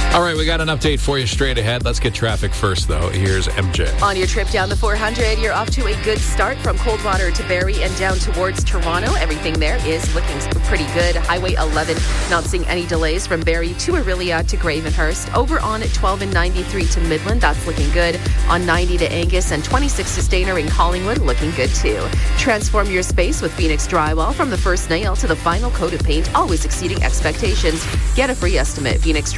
All right, we got an update for you straight ahead. Let's get traffic first, though. Here's MJ. On your trip down the 400, you're off to a good start from Coldwater to Barrie and down towards Toronto. Everything there is looking pretty good. Highway 11, not seeing any delays from Barrie to Orillia to Gravenhurst. Over on 12 and 93 to Midland, that's looking good. On 90 to Angus and 26 to Stayner in Collingwood, looking good too. Transform your space with Phoenix Drywall. From the first nail to the final coat of paint, always exceeding expectations. Get a free estimate.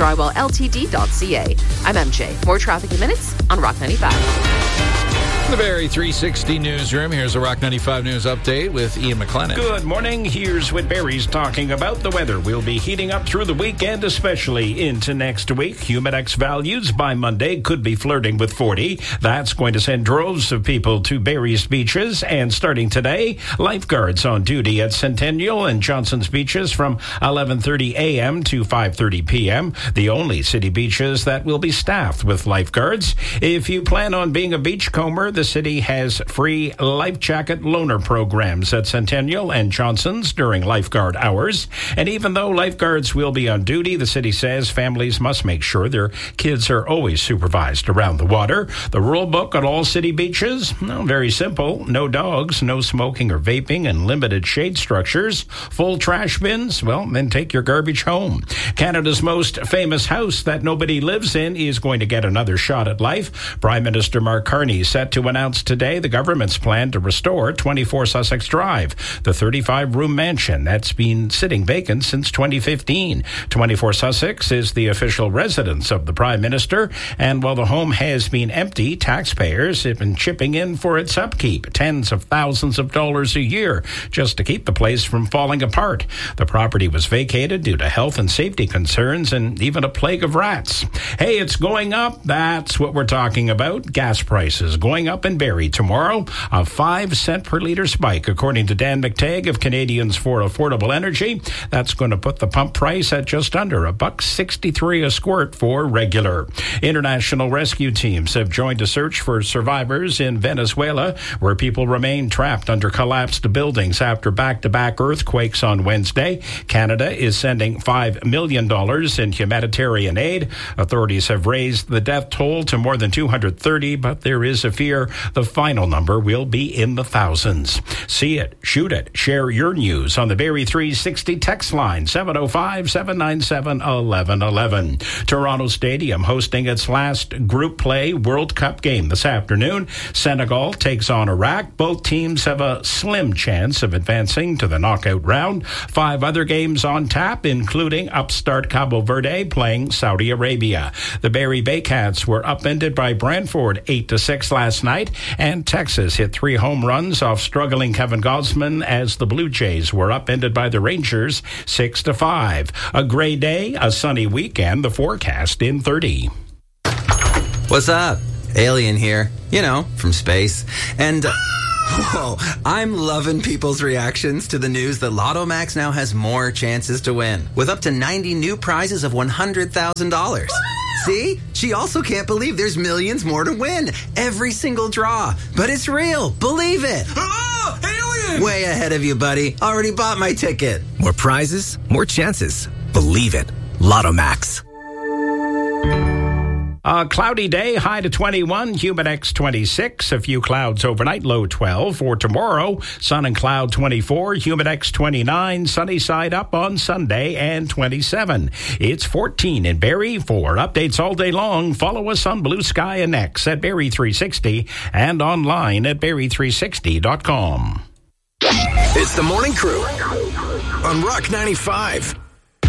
PhoenixDrywallLTD.ca. I'm MJ. More traffic in minutes on Rock 95. The Barrie 360 newsroom. Here's a Rock 95 News update with Ian McLennan. Good morning. Here's what Barrie's talking about. The weather will be heating up through the weekend, especially into next week. Humidex values by Monday could be flirting with 40. That's going to send droves of people to Barrie's beaches. And starting today, lifeguards on duty at Centennial and Johnson's beaches from 11:30 a.m. to 5:30 p.m. The only city beaches that will be staffed with lifeguards. If you plan on being a beachcomber, the city has free life jacket loaner programs at Centennial and Johnson's during lifeguard hours. And even though lifeguards will be on duty, the city says families must make sure their kids are always supervised around the water. The rule book at all city beaches? Well, very simple. No dogs, no smoking or vaping, and limited shade structures. Full trash bins? Well, then take your garbage home. Canada's most famous house that nobody lives in is going to get another shot at life. Prime Minister Mark Carney set to announced today the government's plan to restore 24 Sussex Drive, the 35-room mansion that's been sitting vacant since 2015. 24 Sussex is the official residence of the Prime Minister, and while the home has been empty, taxpayers have been chipping in for its upkeep, tens of thousands of dollars a year, just to keep the place from falling apart. The property was vacated due to health and safety concerns and even a plague of rats. Hey, it's going up. That's what we're talking about. Gas prices going up in Barrie tomorrow, a 5-cent per litre spike, according to Dan McTagg of Canadians for Affordable Energy. That's going to put the pump price at just under $1.63 a squirt for regular. International rescue teams have joined a search for survivors in Venezuela, where people remain trapped under collapsed buildings after back-to-back earthquakes on Wednesday. Canada is sending $5 million in humanitarian aid. Authorities have raised the death toll to more than 230, but there is a fear the final number will be in the thousands. See it, shoot it, share your news on the Barrie 360 text line, 705-797-1111. Toronto Stadium hosting its last group play World Cup game this afternoon. Senegal takes on Iraq. Both teams have a slim chance of advancing to the knockout round. 5 other games on tap, including upstart Cabo Verde playing Saudi Arabia. The Barrie Baycats were upended by Brantford 8-6 last night, and Texas hit 3 home runs off struggling Kevin Gosman as the Blue Jays were upended by the Rangers 6-5. A gray day, a sunny weekend, the forecast in 30. What's up? Alien here, from space. And whoa, I'm loving people's reactions to the news that Lotto Max now has more chances to win, with up to 90 new prizes of $100,000. See? She also can't believe there's millions more to win. Every single draw. But it's real. Believe it. Oh, alien! Way ahead of you, buddy. Already bought my ticket. More prizes, more chances. Believe it. Lotto Max. A cloudy day, high to 21, Humidex 26, a few clouds overnight, low 12. For tomorrow, sun and cloud 24, Humidex 29, sunny side up on Sunday, and 27. It's 14 in Barrie. For updates all day long, follow us on Blue Sky and X at Barrie 360 and online at Barrie360.com. It's the Morning Crew on Rock 95.